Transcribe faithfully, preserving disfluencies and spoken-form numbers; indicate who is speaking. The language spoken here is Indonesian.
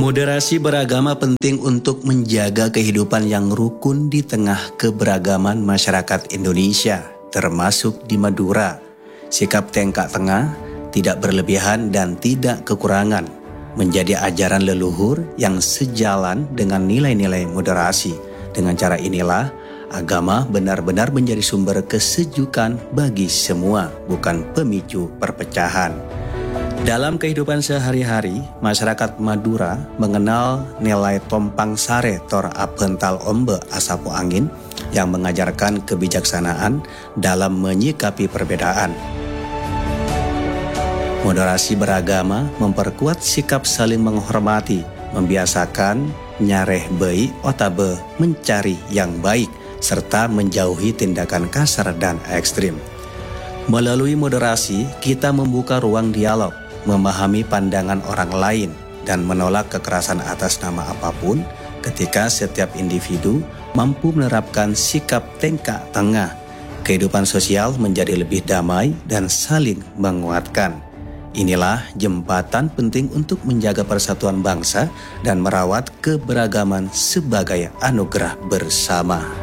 Speaker 1: Moderasi beragama penting untuk menjaga kehidupan yang rukun di tengah keberagaman masyarakat Indonesia, termasuk di Madura. Sikap tengkak tengah, tidak berlebihan dan tidak kekurangan, menjadi ajaran leluhur yang sejalan dengan nilai-nilai moderasi. Dengan cara inilah, agama benar-benar menjadi sumber kesejukan bagi semua, bukan pemicu perpecahan. Dalam kehidupan sehari-hari, masyarakat Madura mengenal nilai tompang sare tor apental ombe asapu angin yang mengajarkan kebijaksanaan dalam menyikapi perbedaan. Moderasi beragama memperkuat sikap saling menghormati, membiasakan nyareh baik otabe mencari yang baik, serta menjauhi tindakan kasar dan ekstrim. Melalui moderasi, kita membuka ruang dialog, memahami pandangan orang lain, dan menolak kekerasan atas nama apapun ketika setiap individu mampu menerapkan sikap tengkak tengah. Kehidupan sosial menjadi lebih damai dan saling menguatkan. Inilah jembatan penting untuk menjaga persatuan bangsa dan merawat keberagaman sebagai anugerah bersama.